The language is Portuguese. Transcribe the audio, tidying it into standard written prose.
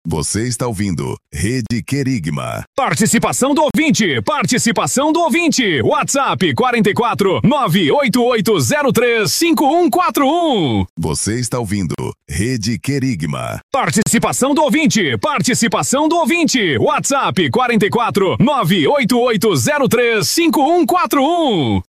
Você está ouvindo Rede Querigma. Participação do ouvinte, participação do ouvinte. WhatsApp 44 98803 5141. Você está ouvindo Rede Querigma. Participação do ouvinte, participação do ouvinte. WhatsApp 44 98803 5141.